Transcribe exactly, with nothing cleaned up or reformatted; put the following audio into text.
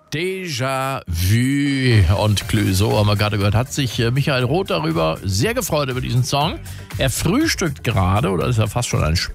Déjà-vu und Clouseau haben wir gerade gehört, hat sich Michael Roth darüber sehr gefreut über diesen Song. Er frühstückt gerade, oder ist ja fast schon ein